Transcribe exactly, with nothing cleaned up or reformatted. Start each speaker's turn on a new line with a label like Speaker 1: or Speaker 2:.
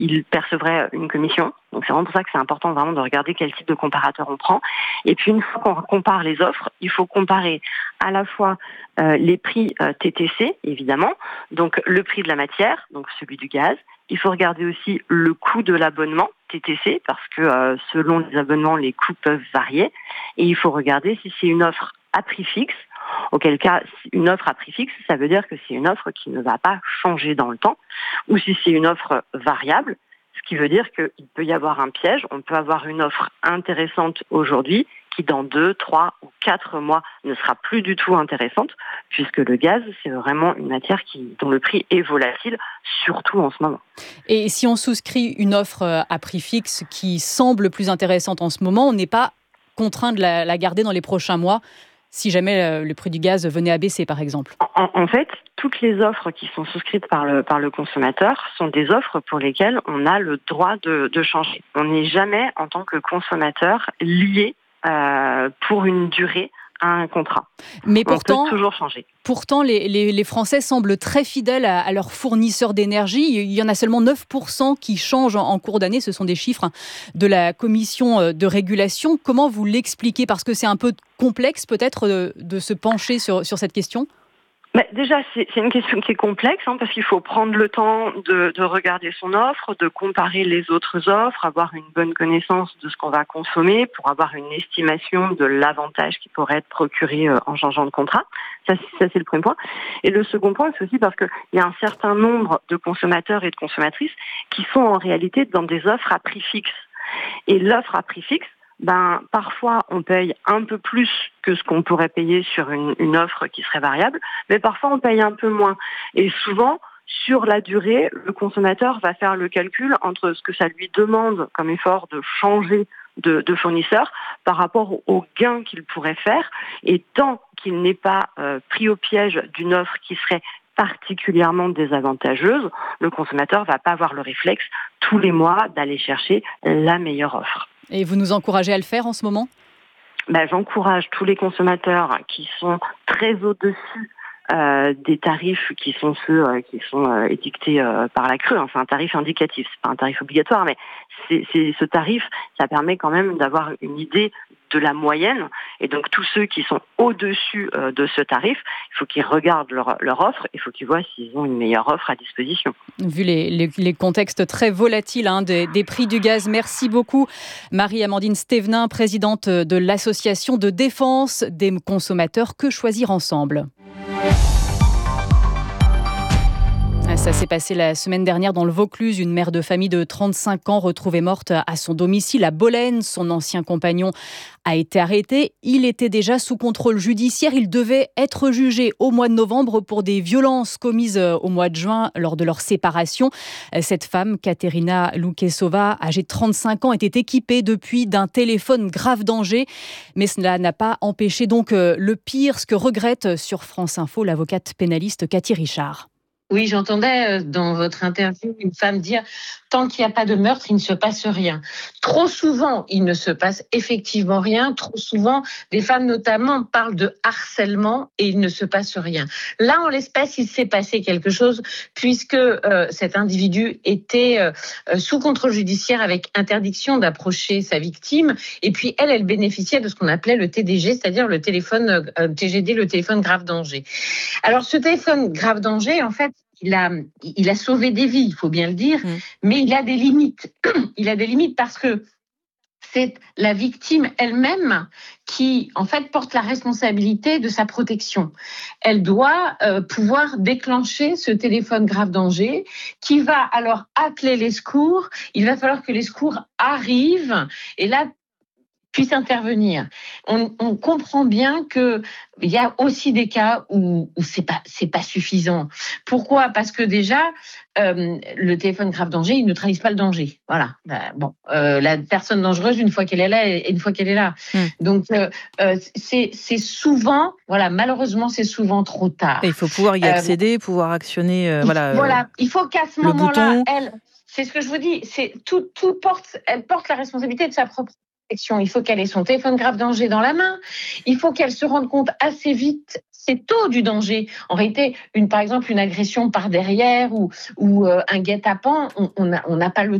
Speaker 1: il percevrait une commission. Donc c'est vraiment pour ça que c'est important vraiment de regarder quel type de comparateur on prend. Et puis une fois qu'on compare les offres, il faut comparer à la fois euh, les prix euh, T T C, évidemment, donc le prix de la matière, donc celui du gaz. Il faut regarder aussi le coût de l'abonnement T T C, parce que euh, selon les abonnements, les coûts peuvent varier. Et il faut regarder si c'est une offre à prix fixe, auquel cas, une offre à prix fixe, ça veut dire que c'est une offre qui ne va pas changer dans le temps, ou si c'est une offre variable, ce qui veut dire qu'il peut y avoir un piège. On peut avoir une offre intéressante aujourd'hui qui, dans deux, trois ou quatre mois, ne sera plus du tout intéressante, puisque le gaz, c'est vraiment une matière qui, dont le prix est volatile, surtout en ce moment.
Speaker 2: Et si on souscrit une offre à prix fixe qui semble plus intéressante en ce moment, on n'est pas contraint de la, la garder dans les prochains mois, si jamais le prix du gaz venait à baisser, par exemple?
Speaker 1: En, en fait, toutes les offres qui sont souscrites par le, par le consommateur sont des offres pour lesquelles on a le droit de, de changer. On n'est jamais, en tant que consommateur, lié euh, pour une durée à un contrat.
Speaker 2: Mais pourtant,
Speaker 1: on peut toujours changer.
Speaker 2: Pourtant, les, les, les Français semblent très fidèles à, à leurs fournisseurs d'énergie. Il y en a seulement neuf pour cent qui changent en, en cours d'année. Ce sont des chiffres de la Commission de régulation. Comment vous l'expliquez? Parce que c'est un peu complexe peut-être de, de se pencher sur, sur cette question.
Speaker 1: Mais déjà, c'est, c'est une question qui est complexe, hein, parce qu'il faut prendre le temps de, de regarder son offre, de comparer les autres offres, avoir une bonne connaissance de ce qu'on va consommer pour avoir une estimation de l'avantage qui pourrait être procuré euh, en changeant de contrat. Ça, ça, c'est le premier point. Et le second point, c'est aussi parce qu'il y a un certain nombre de consommateurs et de consommatrices qui sont en réalité dans des offres à prix fixe. Et l'offre à prix fixe, ben, parfois, on paye un peu plus que ce qu'on pourrait payer sur une, une offre qui serait variable, mais parfois, on paye un peu moins. Et souvent, sur la durée, le consommateur va faire le calcul entre ce que ça lui demande comme effort de changer de, de fournisseur par rapport au gain qu'il pourrait faire. Et tant qu'il n'est pas euh, pris au piège d'une offre qui serait particulièrement désavantageuse, le consommateur ne va pas avoir le réflexe tous les mois d'aller chercher la meilleure offre.
Speaker 2: Et vous nous encouragez à le faire en ce moment ?
Speaker 1: Ben, j'encourage tous les consommateurs qui sont très au-dessus euh, des tarifs qui sont ceux euh, qui sont euh, étiquetés euh, par la C R E. Hein. C'est un tarif indicatif, c'est pas un tarif obligatoire, mais c'est, c'est, ce tarif, ça permet quand même d'avoir une idée de la moyenne. Et donc tous ceux qui sont au-dessus euh, de ce tarif, il faut qu'ils regardent leur, leur offre, il faut qu'ils voient s'ils ont une meilleure offre à disposition.
Speaker 2: Vu les, les, les contextes très volatiles hein, des, des prix du gaz, merci beaucoup Marie-Amandine Stévenin, présidente de l'association de défense des consommateurs Que Choisir Ensemble. Ça s'est passé la semaine dernière dans le Vaucluse. Une mère de famille de trente-cinq ans retrouvée morte à son domicile à Bolène. Son ancien compagnon a été arrêté. Il était déjà sous contrôle judiciaire. Il devait être jugé au mois de novembre pour des violences commises au mois de juin lors de leur séparation. Cette femme, Katerina Loukessova, âgée de trente-cinq ans, était équipée depuis d'un téléphone grave danger. Mais cela n'a pas empêché donc le pire, ce que regrette sur France Info l'avocate pénaliste Cathy Richard.
Speaker 3: Oui, j'entendais dans votre interview une femme dire « Tant qu'il n'y a pas de meurtre, il ne se passe rien ». Trop souvent, il ne se passe effectivement rien. Trop souvent, des femmes notamment parlent de harcèlement et il ne se passe rien. Là, en l'espèce, il s'est passé quelque chose puisque euh, cet individu était euh, sous contrôle judiciaire avec interdiction d'approcher sa victime. Et puis, elle, elle bénéficiait de ce qu'on appelait le T D G, c'est-à-dire le téléphone euh, T G D, le téléphone grave danger. Alors, ce téléphone grave danger, en fait, Il a, il a sauvé des vies, il faut bien le dire, mmh. mais il a des limites. Il a des limites parce que c'est la victime elle-même qui, en fait, porte la responsabilité de sa protection. Elle doit euh, pouvoir déclencher ce téléphone grave danger qui va alors appeler les secours. Il va falloir que les secours arrivent et là, puisse intervenir. On, on comprend bien que il y a aussi des cas où, où c'est pas c'est pas suffisant. Pourquoi ? Parce que déjà euh, le téléphone grave danger, il ne neutralise pas le danger. Voilà. Ben, bon, euh, la personne dangereuse une fois qu'elle est là et une fois qu'elle est là. Mm. Donc euh, euh, c'est c'est souvent voilà malheureusement c'est souvent trop tard.
Speaker 4: Et il faut pouvoir y accéder, euh, pouvoir actionner euh, voilà.
Speaker 3: Voilà. Il faut qu'à ce moment-là, elle, c'est ce que je vous dis, c'est tout tout porte elle porte la responsabilité de sa propre protection, il faut qu'elle ait son téléphone grave danger dans la main. Il faut qu'elle se rende compte assez vite, c'est tôt, du danger. En réalité, une, par exemple, une agression par derrière ou, ou euh, un guet-apens, on n'a on n'a pas le